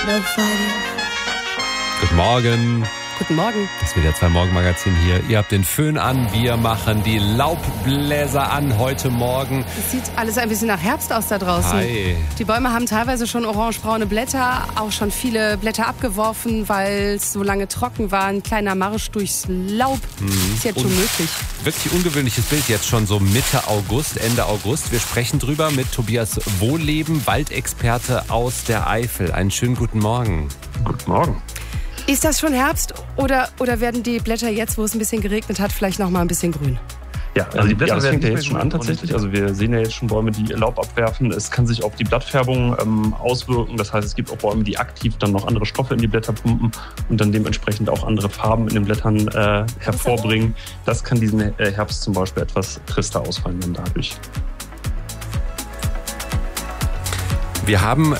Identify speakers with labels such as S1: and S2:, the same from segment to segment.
S1: Guten Morgen.
S2: Guten Morgen.
S1: Das ist wieder 2 Morgen-Magazin hier. Ihr habt den Föhn an, wir machen die Laubbläser an heute Morgen.
S2: Es sieht alles ein bisschen nach Herbst aus da draußen.
S1: Hi.
S2: Die Bäume haben teilweise schon orange-braune Blätter, auch schon viele Blätter abgeworfen, weil es so lange trocken war. Ein kleiner Marsch durchs Laub ist jetzt schon möglich.
S1: Wirklich ungewöhnliches Bild jetzt schon so Mitte August, Ende August. Wir sprechen drüber mit Tobias Wohlleben, Waldexperte aus der Eifel. Einen schönen guten Morgen.
S3: Guten Morgen.
S2: Ist das schon Herbst oder werden die Blätter jetzt, wo es ein bisschen geregnet hat, vielleicht noch mal ein bisschen grün?
S3: Ja, also die Blätter fängt ja jetzt schon an tatsächlich. Also wir sehen ja jetzt schon Bäume, die Laub abwerfen. Es kann sich auf die Blattfärbung auswirken. Das heißt, es gibt auch Bäume, die aktiv dann noch andere Stoffe in die Blätter pumpen und dann dementsprechend auch andere Farben in den Blättern hervorbringen. Das kann diesen Herbst zum Beispiel etwas trister ausfallen dann dadurch.
S1: Wir haben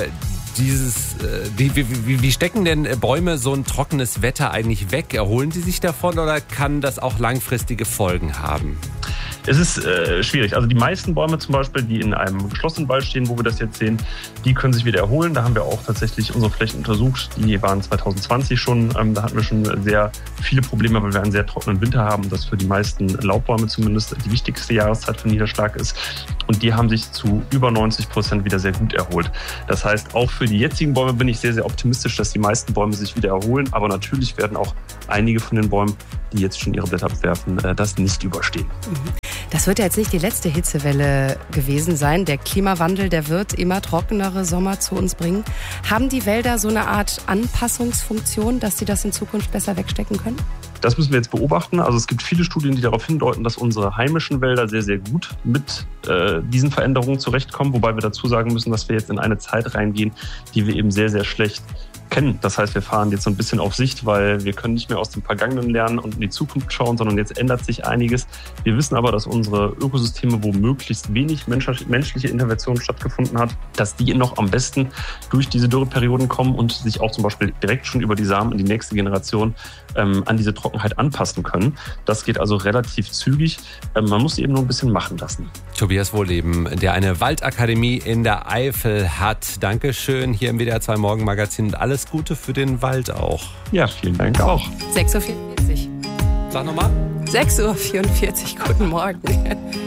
S1: wie stecken denn Bäume so ein trockenes Wetter eigentlich weg? Erholen sie sich davon oder kann das auch langfristige Folgen haben?
S3: Es ist schwierig. Also die meisten Bäume zum Beispiel, die in einem geschlossenen Wald stehen, wo wir das jetzt sehen, die können sich wieder erholen. Da haben wir auch tatsächlich unsere Flächen untersucht. Die waren 2020 schon. Da hatten wir schon sehr viele Probleme, weil wir einen sehr trockenen Winter haben. Das für die meisten Laubbäume zumindest die wichtigste Jahreszeit für Niederschlag ist. Und die haben sich zu über 90% wieder sehr gut erholt. Das heißt, auch für die jetzigen Bäume bin ich sehr, sehr optimistisch, dass die meisten Bäume sich wieder erholen. Aber natürlich werden auch einige von den Bäumen, die jetzt schon ihre Blätter abwerfen, das nicht überstehen.
S2: Das wird ja jetzt nicht die letzte Hitzewelle gewesen sein. Der Klimawandel, der wird immer trockenere Sommer zu uns bringen. Haben die Wälder so eine Art Anpassungsfunktion, dass sie das in Zukunft besser wegstecken können?
S3: Das müssen wir jetzt beobachten. Also es gibt viele Studien, die darauf hindeuten, dass unsere heimischen Wälder sehr, sehr gut mit diesen Veränderungen zurechtkommen. Wobei wir dazu sagen müssen, dass wir jetzt in eine Zeit reingehen, die wir eben sehr, sehr schlecht kennen. Das heißt, wir fahren jetzt so ein bisschen auf Sicht, weil wir können nicht mehr aus dem Vergangenen lernen und in die Zukunft schauen, sondern jetzt ändert sich einiges. Wir wissen aber, dass unsere Ökosysteme, wo möglichst wenig menschliche Intervention stattgefunden hat, dass die noch am besten durch diese Dürreperioden kommen und sich auch zum Beispiel direkt schon über die Samen in die nächste Generation an diese Trockenheit anpassen können. Das geht also relativ zügig. Man muss eben nur ein bisschen machen lassen.
S1: Tobias Wohlleben, der eine Waldakademie in der Eifel hat. Dankeschön hier im WDR 2 Morgen-Magazin und alles Gute für den Wald auch.
S3: Ja, vielen Dank auch.
S2: 6.44 Uhr.
S1: Sag nochmal.
S2: 6.44 Uhr. Guten Morgen.